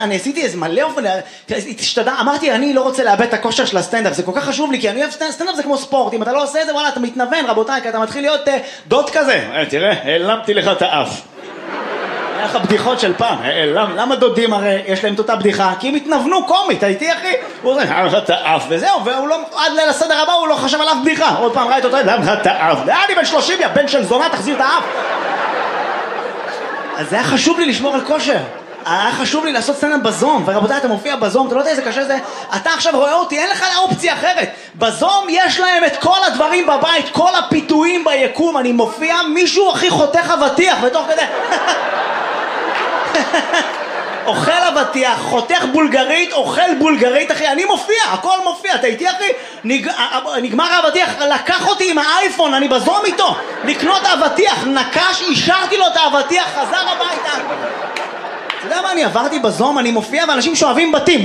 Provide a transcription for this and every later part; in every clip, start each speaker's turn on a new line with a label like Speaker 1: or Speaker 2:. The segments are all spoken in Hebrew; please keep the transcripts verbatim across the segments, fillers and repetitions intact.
Speaker 1: אני עשיתי איזה מלא אופן, התשתדע, אמרתי אני לא רוצה לאבד את הכושר של הסטנדאפ, זה כל כך חשוב לי, כי אני אוהב סטנדאפ, זה כמו ספורט, אם אתה לא עושה את זה, וואלה, אתה מתנוון, רבותיי, כי אתה מתחיל להיות דוד כזה. תראה, העלמתי לך את האף. היה לך בדיחות של פעם, למה דודים הרי יש להם את אותה בדיחה? כי הם התנוונו קומית, הייתי אחי, הוא אומר, היה לך את האף, וזהו, ועד ליל הסדר הבא הוא לא חשב על אף בדיחה, עוד פעם ראית אותו, היה לך את האף, אני בן שלושים, יא בן של זונה, תחזיר את האף. אז זה היה חשוב לי לשמור על כושר. היה חשוב לי לעשות סצנה בזום, ורבותיי, אתה מופיע בזום, אתה לא יודע איזה קשה זה, אתה עכשיו רואה אותי, אין לך אופציה אחרת. בזום יש להם את כל הדברים בבית, כל הפיתויים ביקום, אני מופיע, מישהו הכי חותך אבטיח, ותוך כדי... אוכל אבטיח, חותך בולגרית, אוכל בולגרית, אחי, אני מופיע, הכל מופיע, אתה איתי אחי? נג... נגמר האבטיח, לקח אותי עם האייפון, אני בזום איתו, לקנות אבטיח, נקש, אישרתי לו את האבטיח, חזר הביתה. אתה יודע מה, אני עברתי בזום, אני מופיע ואנשים שואבים בתים.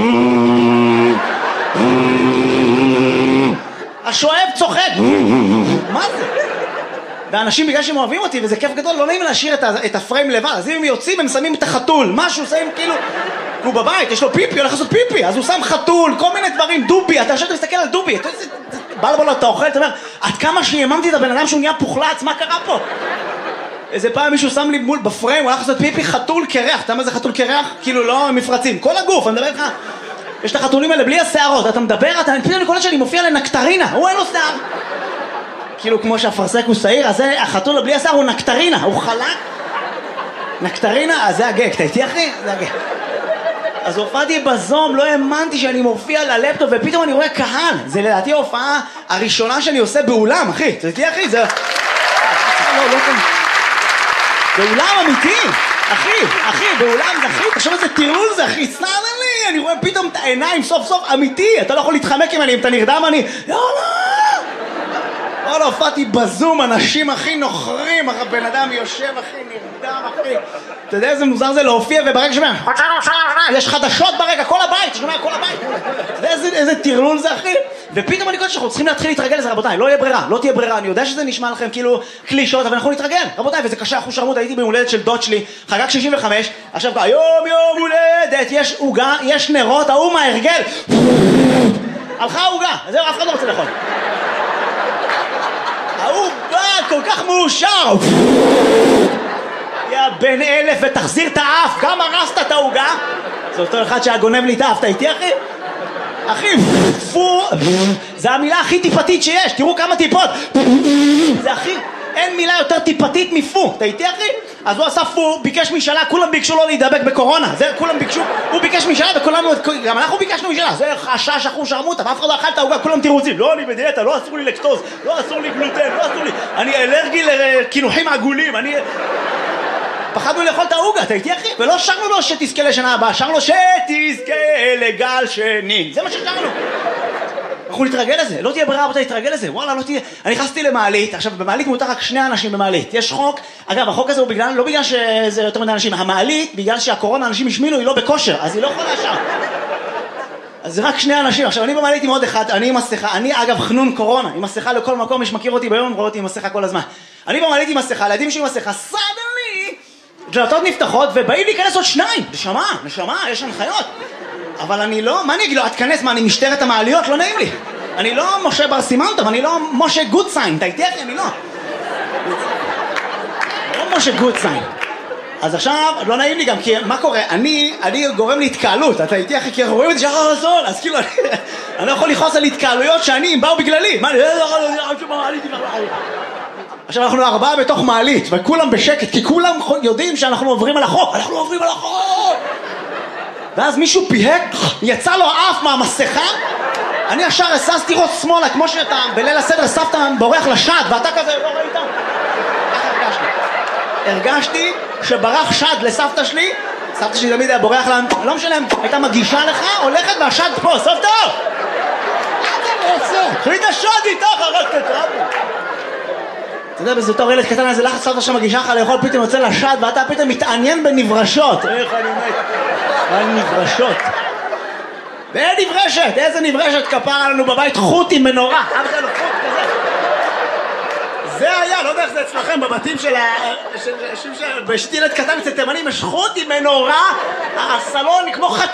Speaker 1: השואב צוחק. מה זה? ואנשים בגלל שהם אוהבים אותי, וזה כיף גדול, לא נעים להשאיר את, ה- את הפריים לבד. אז אם הם יוצאים, הם שמים את החתול. משהו, שמים כאילו... הוא בבית, יש לו פיפי, הולך לעשות פיפי. אז הוא שם חתול, כל מיני דברים, דובי. אתה עכשיו מסתכל על דובי. אתה יודע, בלבול אתה אוכל, אתה אומר, עד כמה שיממתי את הבן אדם שהוא נהיה פוחלץ, מה קרה פה? איזה פעם מישהו שם לי מול בפריים, הוא הולך לעשות פיפי, חתול קרח. אתה יודע מה זה חתול קרח? כאילו לא מפרצים. כל הגוף, אני מדבר לך... יש את החתולים האלה בלי השערות. אתה מדבר, אתה... פתאום אני קולט שאני מופיע לנקטרינה. הוא אין לו שיער. כאילו כמו שהפרסק הוא שעיר, אז החתול בלי השיער הוא נקטרינה, הוא חלק. נקטרינה, אז זה הגג, אתה איתי אחי? זה הגג. אז הופעתי בזום, לא האמנתי שאני מופיע ללפטופ, ופתאום אני רואה קהל. זה לדעתי ההופעה הראשונה שאני עושה באולם, אחי. אתה איתי אחי? זה... לא, לא כאן. באולם אמיתי, אחי, אחי, באולם זה אחי, תחשוב איזה טירול זה אחי, סתם לי, אני רואה פתאום את העיניים סוף סוף אמיתי, אתה לא יכול להתחמק עם אני, אם אתה נרדם אני, יאללה! וואלה, הופעתי בזום, אנשים הכי נוחרים, הבן אדם יושב הכי נרדם הכי, אתה יודע איזה מוזר זה להופיע וברגע שומע, יש חדשות ברקע, כל הבית, שומע כל הבית, אתה יודע איזה, איזה טירלול זה אחי, ופתאום אני קודם שאנחנו צריכים להתחיל להתרגל לזה רבותיי, לא יהיה ברירה, לא תהיה ברירה, אני יודע שזה נשמע לכם כאילו קלישות, אבל אנחנו נתרגל, רבותיי, וזה קשה, אחוז שרמות, הייתי בהולדת של דוד שלי, חגג שישים וחמש, עכשיו היום יום הולדת, יש עוגה, יש נרות, ההוא מההרגל, הלכה העוגה, זהו, אף אחד לא רוצה לאכול. הוא בא כל כך מאושר, יא בן אלף ותחזיר את האף, גם הרסת את ההוגה. זה אותו אחד שהגונב לי את האף, אתה איתי אחי? אחי, פו, זה המילה הכי טיפתית שיש, תראו כמה טיפות. זה הכי, אין מילה יותר טיפתית מפו, אתה איתי אחי? אז הוא עשה פו, ביקש משאלה, כולם ביקשו לו להידבק בקורונה, זה כולם ביקשו, הוא ביקש משאלה וכולנו, גם אנחנו ביקשנו משאלה, זה חשש אחוז שרמוטה, ואף אחד לא אכל את ההוגה, כולם תירוצים, לא אני בדיאטה, לא אסור לי לקטוז, לא אסור לי גלוטן, לא אסור לי, אני אלרגי לקינוחים עגולים, אני... פחדנו לאכול את ההוגה, אתה איתי אחי? ולא שרנו לו שתזכה לשנה הבאה, שרנו לו שתזכה לגל שני, זה מה ששרנו. אנחנו נתרגל לזה, לא תהיה ברירה רבותי, נתרגל לזה, וואלה לא תהיה, אני נכנסתי למעלית, עכשיו במעלית מותר רק שני אנשים במעלית, יש חוק, אגב החוק הזה הוא בגלל, לא בגלל שזה יותר מדי אנשים, המעלית בגלל שהקורונה אנשים השמינו היא לא בכושר, אז היא לא יכולה שם, אז זה רק שני אנשים, עכשיו אני במעלית עם עוד אחד, אני עם מסכה, אני אגב חנון קורונה, עם מסכה לכל מקום, מי שמכיר אותי ביום רואה אותי עם מסכה כל הזמן, אני במעלית עם מסכה, לידים שלי עם מסכה, סדלי, דלתות נפתחות ובאים להיכנס עוד שניים, נשמה, נשמה, יש הנחיות. אבל אני לא, מה אני אגיד לו, את כנס, מה אני משטרת המעליות, לא נעים לי. אני לא משה בר סימנטוב, אני לא משה גודסיין, אתה איתי אחי, אני לא. לא משה גודסיין. אז עכשיו, לא נעים לי גם, כי מה קורה? אני, אני גורם להתקהלות, אתה איתי אחי, כי אנחנו רואים את זה שחר רזון, אז כאילו, אני, אני לא יכול לכעוס על התקהלויות שאני, הם באו בגללי. מה, אני לא יכול לעשות מעלית, עכשיו אנחנו ארבעה בתוך מעלית, וכולם בשקט, כי כולם יודעים שאנחנו עוברים על החוק, אנחנו עוברים על החוק! ואז מישהו פיהק, יצא לו האף מהמסכה, אני ישר הססתי ראש שמאלה, כמו שאתה בליל הסדר סבתא בורח לשד, ואתה כזה לא ראית? ככה הרגשתי. הרגשתי שברח שד לסבתא שלי, סבתא שלי תמיד היה בורח לה, לא משנה, הייתה מגישה לך, הולכת והשד פה, סבתא! חליט השד איתך, רק תתרבו. אתה יודע, בזה תור ילד קטן, איזה לחץ סבתא שמגישה לך לאכול, פתאום יוצא לשד, ואתה פתאום מתעניין בנברשות. איך אני מת? על נברשות. ואין נברשת, איזה נברשת כפרה לנו בבית, חוט עם מנורה. אף אחד לא חוט כזה. זה היה, לא יודע איך זה אצלכם, בבתים של ה... בשביל ילד קטן אצל תימנים, משכו אותי מנורה, הסלון כמו חתול.